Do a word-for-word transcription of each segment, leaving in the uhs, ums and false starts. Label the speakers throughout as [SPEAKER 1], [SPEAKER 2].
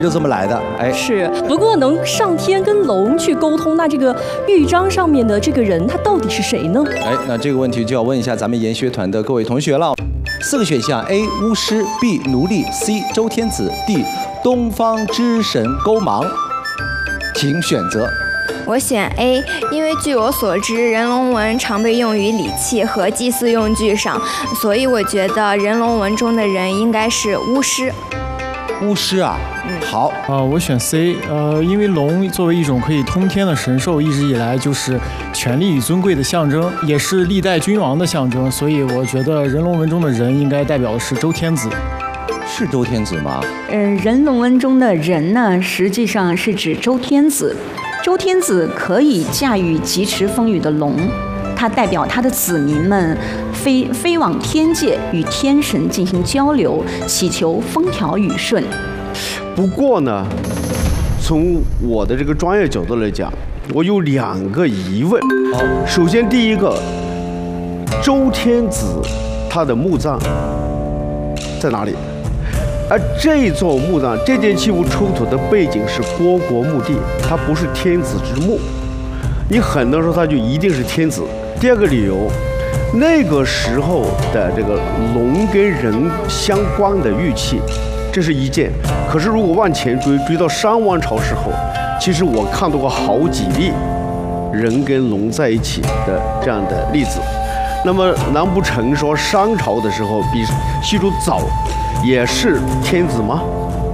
[SPEAKER 1] 就这么来的。哎，
[SPEAKER 2] 是。不过能上天跟龙去沟通，那这个玉章上面的这个人，他到底是谁呢？
[SPEAKER 1] 哎，那这个问题就要问一下咱们研学团的各位同学了。四个选项 ：A. 巫师 ，B. 奴隶 ，C. 周天子 ，D. 东方之神勾芒，请选择。
[SPEAKER 3] 我选 A， 因为据我所知，人龙纹常被用于礼器和祭祀用具上，所以我觉得人龙纹中的人应该是巫师。
[SPEAKER 1] 巫师啊，嗯，好
[SPEAKER 4] 啊、呃，我选 C， 呃，因为龙作为一种可以通天的神兽，一直以来就是权力与尊贵的象征，也是历代君王的象征，所以我觉得人龙纹中的人应该代表的是周天子。
[SPEAKER 1] 是周天子吗？
[SPEAKER 5] 嗯、呃，人龙纹中的人呢，实际上是指周天子。周天子可以驾驭疾驰风雨的龙，他代表他的子民们飞飞往天界，与天神进行交流，祈求风调雨顺。
[SPEAKER 6] 不过呢，从我的这个专业角度来讲，我有两个疑问。哦，首先第一个，周天子他的墓葬在哪里？而这座墓葬，这件器物出土的背景是虢国墓地，它不是天子之墓，你很难说它就一定是天子。第二个理由，那个时候的这个龙跟人相关的玉器，这是一件。可是如果往前追，追到商王朝时候，其实我看到过好几例人跟龙在一起的这样的例子。那么难不成说商朝的时候比西周早也是天子吗？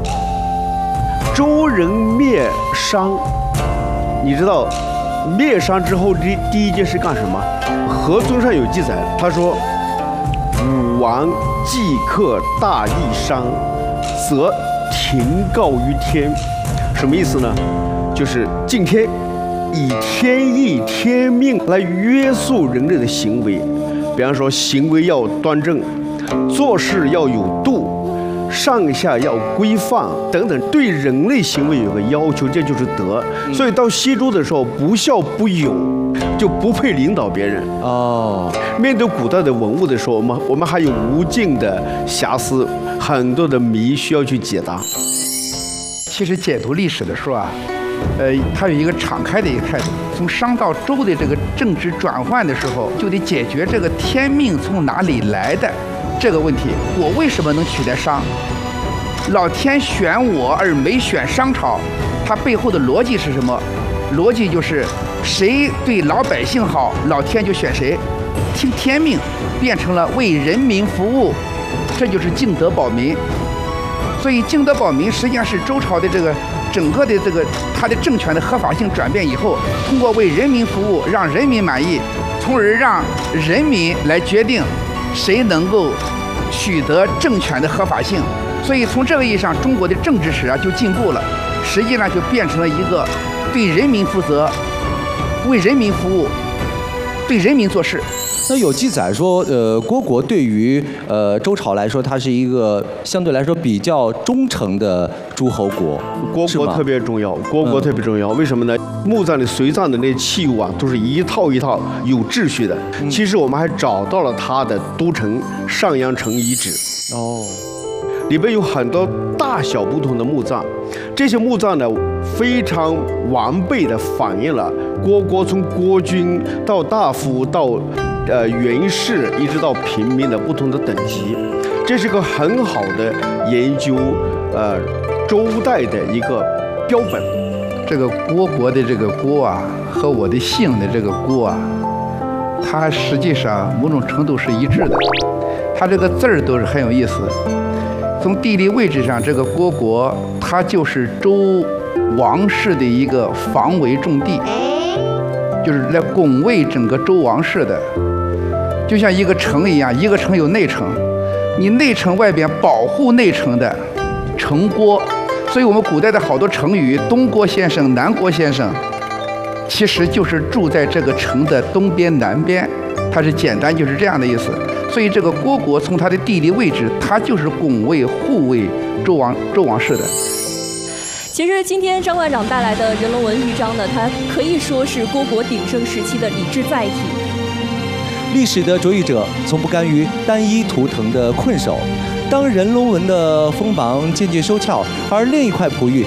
[SPEAKER 6] 周人灭商，你知道灭商之后第第一件事干什么？何尊上有记载，他说武王既克大义商，则庭告于天。什么意思呢？就是敬天，以天意天命来约束人类的行为。比方说行为要端正，做事要有度，上下要规范等等，对人类行为有个要求，这就是德。所以到西周的时候，不孝不勇，就不配领导别人。哦，面对古代的文物的时候，我们我们还有无尽的瑕疵，很多的谜需要去解答。
[SPEAKER 7] 其实解读历史的时候啊，呃，它有一个敞开的一个态度。从商到周的这个政治转换的时候，就得解决这个天命从哪里来的这个问题。我为什么能取代商？老天选我而没选商朝，它背后的逻辑是什么？逻辑就是谁对老百姓好，老天就选谁。听天命，变成了为人民服务，这就是敬德保民。所以敬德保民实际上是周朝的这个整个的这个它的政权的合法性转变以后，通过为人民服务，让人民满意，从而让人民来决定谁能够取得政权的合法性。所以从这个意义上，中国的政治史啊就进步了，实际上就变成了一个对人民负责、为人民服务、对人民做事。
[SPEAKER 1] 那有记载说，呃，虢国对于呃周朝来说，它是一个相对来说比较忠诚的诸侯国。
[SPEAKER 6] 虢国特别重要，虢国特别重要。嗯、为什么呢？墓葬里随葬的那些器物啊，都是一套一套有秩序的。嗯、其实我们还找到了它的都城上阳城遗址。哦。里边有很多大小不同的墓葬，这些墓葬呢非常完备的反映了虢国从国君到大夫到呃元士一直到平民的不同的等级，这是个很好的研究呃周代的一个标本。
[SPEAKER 7] 这个虢国的这个虢啊，和我的姓的这个虢啊，它实际上某种程度是一致的，它这个字儿都是很有意思。从地理位置上，这个虢国它就是周王室的一个防围重地，就是来拱卫整个周王室的，就像一个城一样，一个城有内城，你内城外边保护内城的城郭，所以我们古代的好多成语，东郭先生、南郭先生，其实就是住在这个城的东边、南边，它是简单就是这样的意思。所以这个虢国从它的地理位置，它就是拱卫、护卫周王周王室的。
[SPEAKER 2] 其实今天张馆长带来的人龙纹玉章呢，它可以说是虢国鼎盛时期的礼制载体。
[SPEAKER 1] 历史的卓越者从不甘于单一图腾的困守， 当人龙纹的锋芒渐渐收翘，而另一块璞玉